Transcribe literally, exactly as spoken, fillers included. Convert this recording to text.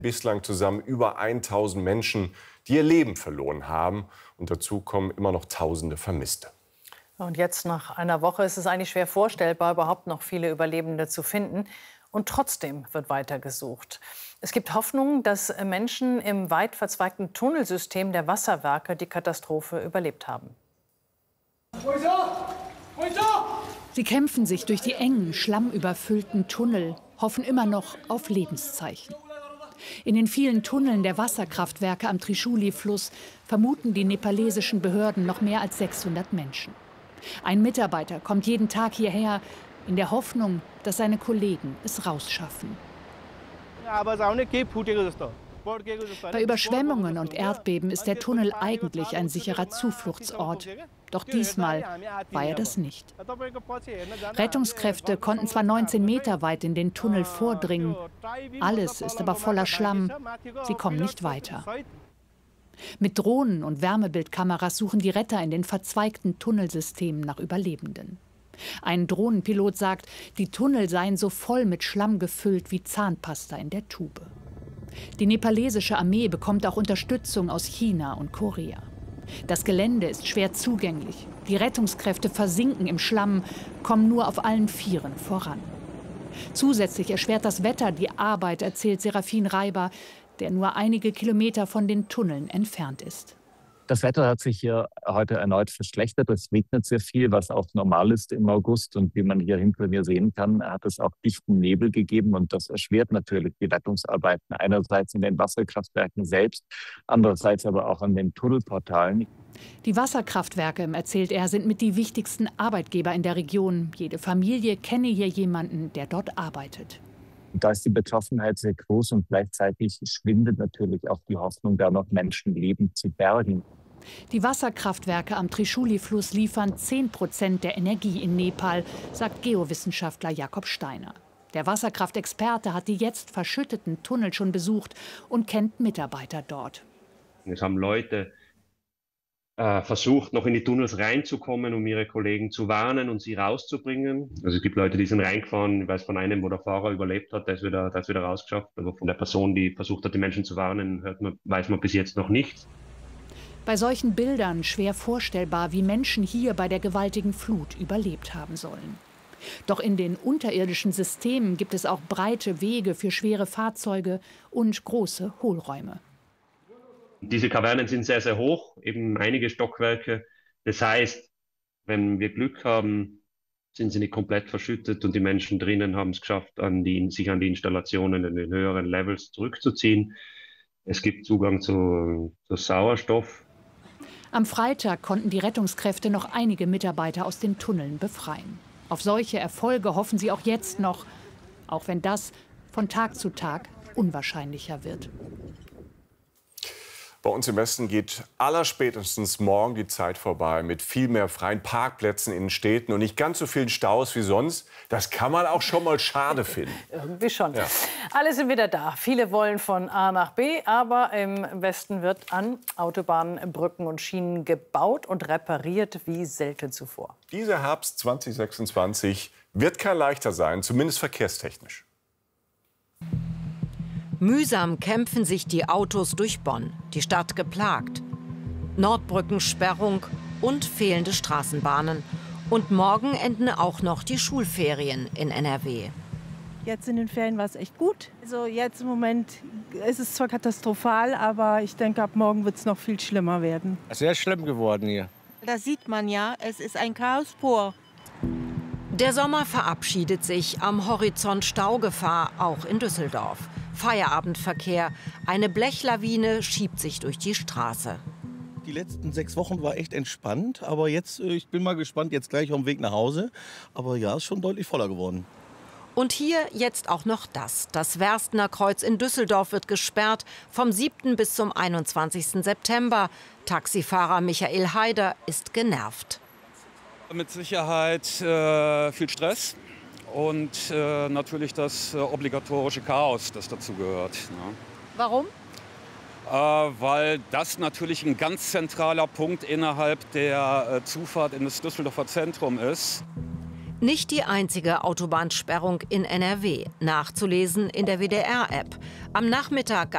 Bislang zusammen über tausend Menschen, die ihr Leben verloren haben. Und dazu kommen immer noch Tausende Vermisste. Und jetzt nach einer Woche ist es eigentlich schwer vorstellbar, überhaupt noch viele Überlebende zu finden. Und trotzdem wird weiter gesucht. Es gibt Hoffnung, dass Menschen im weit verzweigten Tunnelsystem der Wasserwerke die Katastrophe überlebt haben. Sie kämpfen sich durch die engen, schlammüberfüllten Tunnel, hoffen immer noch auf Lebenszeichen. In den vielen Tunneln der Wasserkraftwerke am Trishuli-Fluss vermuten die nepalesischen Behörden noch mehr als sechshundert Menschen. Ein Mitarbeiter kommt jeden Tag hierher, in der Hoffnung, dass seine Kollegen es rausschaffen. Bei Überschwemmungen und Erdbeben ist der Tunnel eigentlich ein sicherer Zufluchtsort. Doch diesmal war er das nicht. Rettungskräfte konnten zwar neunzehn Meter weit in den Tunnel vordringen, alles ist aber voller Schlamm, sie kommen nicht weiter. Mit Drohnen und Wärmebildkameras suchen die Retter in den verzweigten Tunnelsystemen nach Überlebenden. Ein Drohnenpilot sagt, die Tunnel seien so voll mit Schlamm gefüllt wie Zahnpasta in der Tube. Die nepalesische Armee bekommt auch Unterstützung aus China und Korea. Das Gelände ist schwer zugänglich. Die Rettungskräfte versinken im Schlamm, kommen nur auf allen Vieren voran. Zusätzlich erschwert das Wetter die Arbeit, erzählt Serafin Reiber, der nur einige Kilometer von den Tunneln entfernt ist. Das Wetter hat sich hier heute erneut verschlechtert. Es regnet sehr viel, was auch normal ist im August. Und wie man hier hinter mir sehen kann, hat es auch dichten Nebel gegeben. Und das erschwert natürlich die Rettungsarbeiten. Einerseits in den Wasserkraftwerken selbst, andererseits aber auch an den Tunnelportalen. Die Wasserkraftwerke, erzählt er, sind mit die wichtigsten Arbeitgeber in der Region. Jede Familie kenne hier jemanden, der dort arbeitet. Da ist die Betroffenheit sehr groß und gleichzeitig schwindet natürlich auch die Hoffnung, da noch Menschenleben zu bergen. Die Wasserkraftwerke am Trishuli-Fluss liefern zehn Prozent der Energie in Nepal, sagt Geowissenschaftler Jakob Steiner. Der Wasserkraftexperte hat die jetzt verschütteten Tunnel schon besucht und kennt Mitarbeiter dort. Es haben Leute äh, versucht, noch in die Tunnels reinzukommen, um ihre Kollegen zu warnen und sie rauszubringen. Also es gibt Leute, die sind reingefahren, ich weiß von einem, wo der Fahrer überlebt hat, der ist wieder, der ist wieder rausgeschafft. Aber von der Person, die versucht hat, die Menschen zu warnen, hört man, weiß man bis jetzt noch nichts. Bei solchen Bildern schwer vorstellbar, wie Menschen hier bei der gewaltigen Flut überlebt haben sollen. Doch in den unterirdischen Systemen gibt es auch breite Wege für schwere Fahrzeuge und große Hohlräume. Diese Kavernen sind sehr, sehr hoch, eben einige Stockwerke. Das heißt, wenn wir Glück haben, sind sie nicht komplett verschüttet und die Menschen drinnen haben es geschafft, an die, sich an die Installationen in den höheren Levels zurückzuziehen. Es gibt Zugang zu, zu Sauerstoff. Am Freitag konnten die Rettungskräfte noch einige Mitarbeiter aus den Tunneln befreien. Auf solche Erfolge hoffen sie auch jetzt noch, auch wenn das von Tag zu Tag unwahrscheinlicher wird. Bei uns im Westen geht allerspätestens morgen die Zeit vorbei mit viel mehr freien Parkplätzen in den Städten und nicht ganz so vielen Staus wie sonst. Das kann man auch schon mal schade finden. Irgendwie schon. Ja. Alle sind wieder da. Viele wollen von A nach B, aber im Westen wird an Autobahnen, Brücken und Schienen gebaut und repariert wie selten zuvor. Dieser Herbst zwanzig sechsundzwanzig wird kein leichter sein, zumindest verkehrstechnisch. Mühsam kämpfen sich die Autos durch Bonn, die Stadt geplagt. Nordbrückensperrung und fehlende Straßenbahnen. Und morgen enden auch noch die Schulferien in N R W. Jetzt in den Ferien war es echt gut. Also jetzt im Moment ist es zwar katastrophal, aber ich denke, ab morgen wird es noch viel schlimmer werden. Sehr schlimm geworden hier. Das sieht man ja, es ist ein Chaos pur. Der Sommer verabschiedet sich, am Horizont Staugefahr, auch in Düsseldorf. Feierabendverkehr, eine Blechlawine schiebt sich durch die Straße. Die letzten sechs Wochen war echt entspannt, aber jetzt, ich bin mal gespannt, jetzt gleich auf dem Weg nach Hause. Aber ja, ist schon deutlich voller geworden. Und hier jetzt auch noch das. Das Werstener Kreuz in Düsseldorf wird gesperrt, vom siebten bis zum einundzwanzigsten September. Taxifahrer Michael Haider ist genervt. Mit Sicherheit äh, viel Stress und äh, natürlich das äh, obligatorische Chaos, das dazu gehört. Ne? Warum? Äh, weil das natürlich ein ganz zentraler Punkt innerhalb der äh, Zufahrt in das Düsseldorfer Zentrum ist. Nicht die einzige Autobahnsperrung in N R W. Nachzulesen in der W D R-App. Am Nachmittag